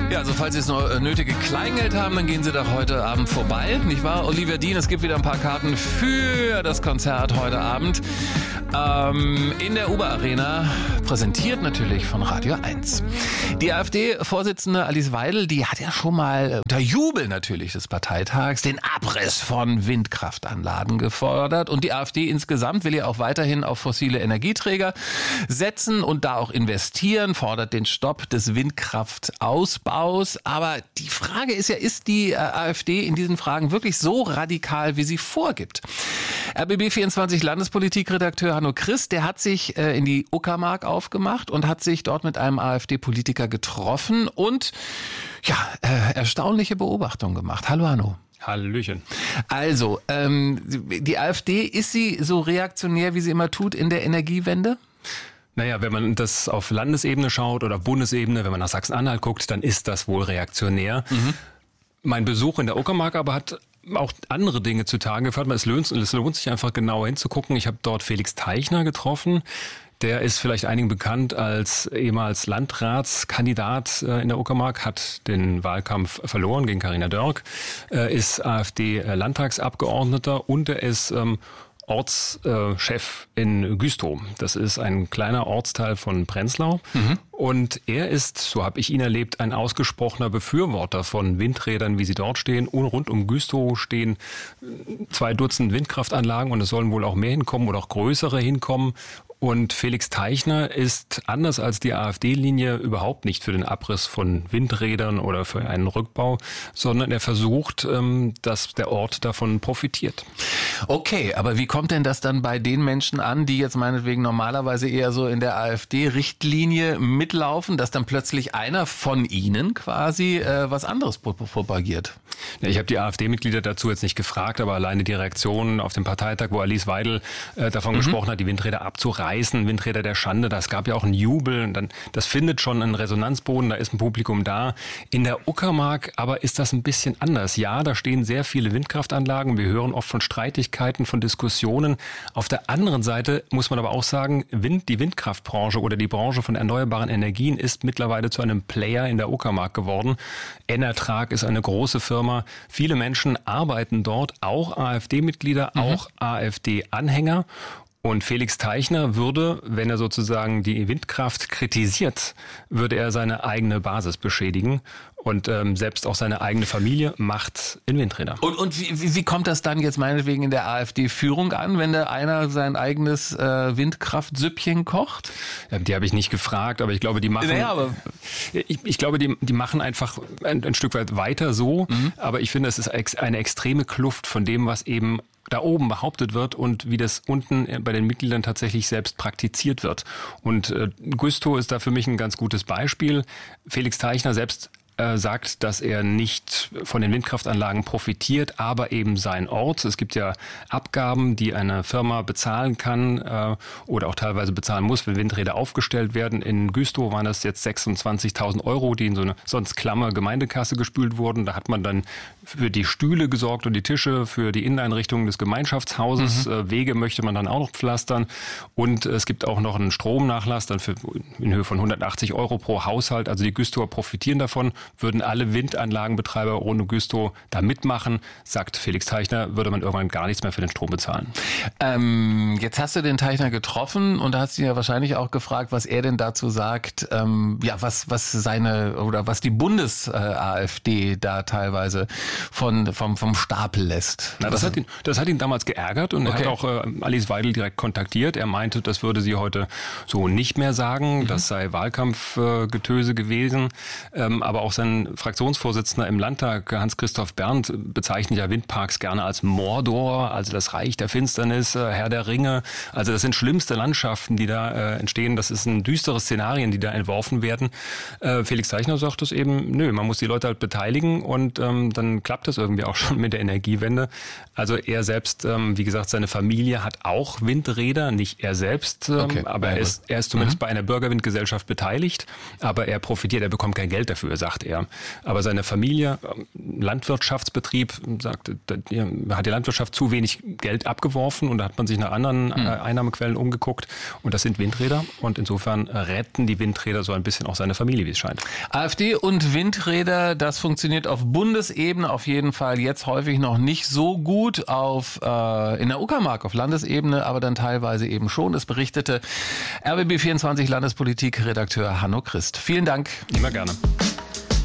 Ja, also falls Sie es noch nötige Kleingeld haben, dann gehen Sie doch heute Abend vorbei, nicht wahr? Olivia Dean, es gibt wieder ein paar Karten für das Konzert heute Abend in der Uber Arena, präsentiert natürlich von Radio 1. Die AfD-Vorsitzende Alice Weidel, die hat ja schon mal unter Jubel natürlich des Parteitags den Abriss von Windkraftanlagen gefordert. Und die AfD insgesamt will ja auch weiterhin auf fossile Energieträger setzen und da auch investieren, fordert den Stopp des Windkraftausbaus. Aber die Frage ist ja, ist die AfD in diesen Fragen wirklich so radikal, wie sie vorgibt? RBB24 Landespolitikredakteur Hanno Christ, der hat sich in die Uckermark aufgemacht und hat sich dort mit einem AfD-Politiker getroffen und erstaunliche Beobachtungen gemacht. Hallo Hanno. Hallöchen. Also, die AfD, ist sie so reaktionär, wie sie immer tut in der Energiewende? Naja, wenn man das auf Landesebene schaut oder Bundesebene, wenn man nach Sachsen-Anhalt guckt, dann ist das wohl reaktionär. Mein Besuch in der Uckermark aber hat auch andere Dinge zutage gefördert. Es lohnt sich einfach genauer hinzugucken. Ich habe dort Felix Teichner getroffen. Der ist vielleicht einigen bekannt als ehemals Landratskandidat in der Uckermark, hat den Wahlkampf verloren gegen Carina Dörk, ist AfD-Landtagsabgeordneter und er ist Ortschef in Güstrow. Das ist ein kleiner Ortsteil von Prenzlau. Und er ist, so habe ich ihn erlebt, ein ausgesprochener Befürworter von Windrädern, wie sie dort stehen. Und rund um Güstrow stehen 2 Dutzend Windkraftanlagen und es sollen wohl auch mehr hinkommen oder auch größere hinkommen. Und Felix Teichner ist, anders als die AfD-Linie, überhaupt nicht für den Abriss von Windrädern oder für einen Rückbau, sondern er versucht, dass der Ort davon profitiert. Okay, aber wie kommt denn das dann bei den Menschen an, die jetzt meinetwegen normalerweise eher so in der AfD-Richtlinie mitlaufen, dass dann plötzlich einer von ihnen quasi was anderes propagiert? Ja, ich habe die AfD-Mitglieder dazu jetzt nicht gefragt, aber alleine die Reaktionen auf dem Parteitag, wo Alice Weidel davon gesprochen hat, die Windräder abzureißen, Windräder der Schande, das gab ja auch einen Jubel. Und dann, das findet schon einen Resonanzboden, da ist ein Publikum da. In der Uckermark aber ist das ein bisschen anders. Ja, da stehen sehr viele Windkraftanlagen. Wir hören oft von Streitigkeiten, von Diskussionen. Auf der anderen Seite muss man aber auch sagen, die Windkraftbranche oder die Branche von erneuerbaren Energien ist mittlerweile zu einem Player in der Uckermark geworden. Enertrag ist eine große Firma. Viele Menschen arbeiten dort, auch AfD-Mitglieder, auch AfD-Anhänger. Und Felix Teichner würde, wenn er sozusagen die Windkraft kritisiert, würde er seine eigene Basis beschädigen und selbst auch seine eigene Familie macht in Windräder. Und wie kommt das dann jetzt meinetwegen in der AfD-Führung an, wenn da einer sein eigenes Windkraftsüppchen kocht? Ja, die habe ich nicht gefragt, aber ich glaube, die machen. Naja, aber ich glaube, die machen einfach ein Stück weit weiter so. Aber ich finde, es ist eine extreme Kluft von dem, was eben da oben behauptet wird und wie das unten bei den Mitgliedern tatsächlich selbst praktiziert wird. Und Güstrow ist da für mich ein ganz gutes Beispiel. Felix Teichner selbst sagt, dass er nicht von den Windkraftanlagen profitiert, aber eben sein Ort. Es gibt ja Abgaben, die eine Firma bezahlen kann oder auch teilweise bezahlen muss, wenn Windräder aufgestellt werden. In Güstrow waren das jetzt 26.000 Euro, die in so eine sonst klamme Gemeindekasse gespült wurden. Da hat man dann für die Stühle gesorgt und die Tische, für die Inneneinrichtungen des Gemeinschaftshauses. Wege möchte man dann auch noch pflastern. Und es gibt auch noch einen Stromnachlass dann in Höhe von 180 Euro pro Haushalt. Also die Güstrower profitieren davon. Würden alle Windanlagenbetreiber rund um Güstrow da mitmachen, sagt Felix Teichner, würde man irgendwann gar nichts mehr für den Strom bezahlen. Jetzt hast du den Teichner getroffen und hast ihn ja wahrscheinlich auch gefragt, was er denn dazu sagt, was die Bundes-AfD da teilweise vom Stapel lässt. Na, das hat ihn damals geärgert und er hat auch Alice Weidel direkt kontaktiert. Er meinte, das würde sie heute so nicht mehr sagen, das sei Wahlkampfgetöse gewesen, aber auch sein Fraktionsvorsitzender im Landtag, Hans-Christoph Berndt, bezeichnet ja Windparks gerne als Mordor, also das Reich der Finsternis, Herr der Ringe. Also das sind schlimmste Landschaften, die da entstehen. Das sind düstere Szenarien, die da entworfen werden. Felix Teichner sagt es eben, man muss die Leute halt beteiligen und dann klappt das irgendwie auch schon mit der Energiewende. Also er selbst, wie gesagt, seine Familie hat auch Windräder, nicht er selbst, aber er ist zumindest bei einer Bürgerwindgesellschaft beteiligt, aber er profitiert, er bekommt kein Geld dafür, sagt er. Aber seine Familie, Landwirtschaftsbetrieb, sagte, hat die Landwirtschaft zu wenig Geld abgeworfen und da hat man sich nach anderen Einnahmequellen umgeguckt und das sind Windräder und insofern retten die Windräder so ein bisschen auch seine Familie, wie es scheint. AfD und Windräder, das funktioniert auf Bundesebene auf jeden Fall jetzt häufig noch nicht so gut, in der Uckermark auf Landesebene, aber dann teilweise eben schon. Es berichtete RBB24 Landespolitik-Redakteur Hanno Christ. Vielen Dank. Immer gerne.